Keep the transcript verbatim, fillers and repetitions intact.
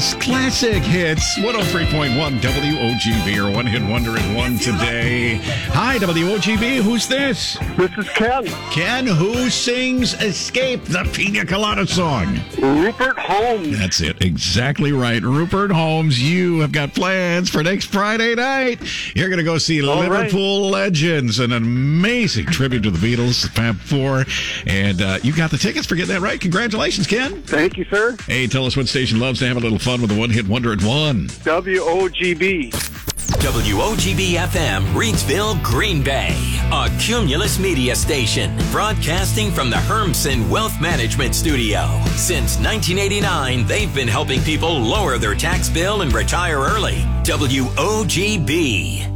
Friday's classic hits. one oh three point one W O G B, or One Hit Wonder at one today. Hi, W O G B. Who's this? This is Ken. Ken, who sings Escape, the Pina Colada song? Rupert Holmes. That's it. Exactly right. Rupert Holmes, you have got plans for next Friday night. You're going to go see All Liverpool right. Legends, an amazing tribute to the Beatles, the Fab Four. And uh, you got the tickets for getting that right. Congratulations, Ken. Thank you, sir. Hey, tell us what station loves to have a little fun with the One Hit Wonder at one. W O G B. W O G B F M, Reedsville, Green Bay. A Cumulus Media station, broadcasting from the Hermsen Wealth Management Studio. Since nineteen eighty-nine, they've been helping people lower their tax bill and retire early. W O G B.